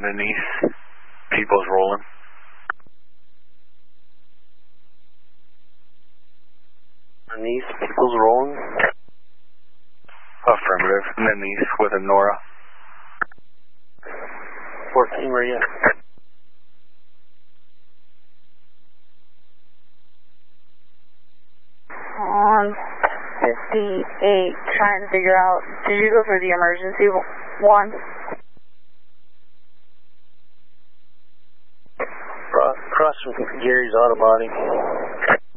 then east. People's rolling. And east, people's rolling. Affirmative. And then east with a Nora. 14, where you at? On 58, trying to figure out, did you go for the emergency one? Cross from Gary's auto body.